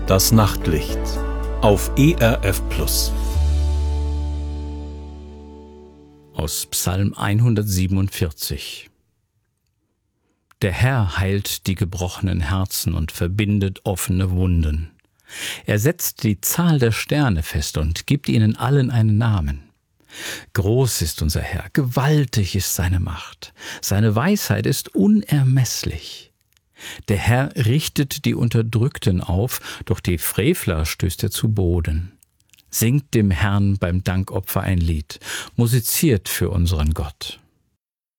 Das Nachtlicht auf ERF Plus. Aus Psalm 147. Der Herr heilt die gebrochenen Herzen und verbindet offene Wunden. Er setzt die Zahl der Sterne fest und gibt ihnen allen einen Namen. Groß ist unser Herr, gewaltig ist seine Macht. Seine Weisheit ist unermesslich. Der Herr richtet die Unterdrückten auf, doch die Frevler stößt er zu Boden. Singt dem Herrn beim Dankopfer ein Lied, musiziert für unseren Gott.